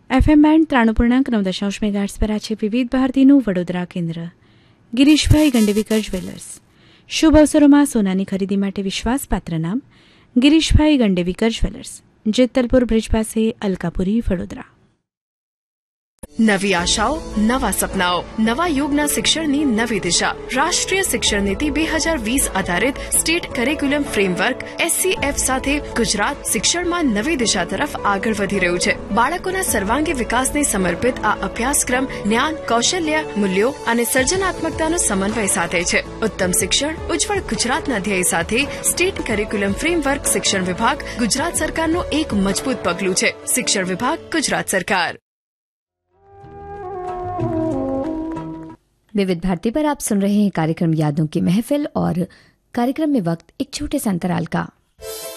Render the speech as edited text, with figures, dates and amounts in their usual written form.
FM band 93.9 megahertz પર આ છે વિવિધ ભારતીનું વડોદરા કેન્દ્ર. ગિરીશભાઈ ગંડેવીકર જ્વેલર્સ. શુભ અવસરોમાં સોનાની ખરીદી માટે વિશ્વાસપાત્ર નામ ગિરીશભાઈ ગંડેવીકર જ્વેલર્સ, જેતલપુર બ્રિજ પાસે, અલકાપુરી, વડોદરા. નવી આશાઓ, નવા સપનાઓ, નવા યુગના શિક્ષણની નવી દિશા. રાષ્ટ્રીય શિક્ષણ નીતિ 2020 આધારિત સ્ટેટ કરિક્યુલમ ફ્રેમવર્ક SCF સાથે ગુજરાત શિક્ષણમાં નવી દિશા તરફ આગળ વધી રહ્યું છે. બાળકોના સર્વાંગી વિકાસને સમર્પિત આ અભ્યાસક્રમ જ્ઞાન, કૌશલ્ય, મૂલ્યો અને સર્જનાત્મકતાનો સમન્વય સાથે છે. ઉત્તમ શિક્ષણ, ઉજ્જવળ ગુજરાતના ધ્યેય સાથે સ્ટેટ કરિક્યુલમ ફ્રેમવર્ક શિક્ષણ વિભાગ ગુજરાત સરકારનું એક મજબૂત પગલું છે. શિક્ષણ વિભાગ, ગુજરાત सरकार. विविध भारती पर आप सुन रहे हैं कार्यक्रम यादों की महफिल और कार्यक्रम में वक्त एक छोटे से अंतराल का.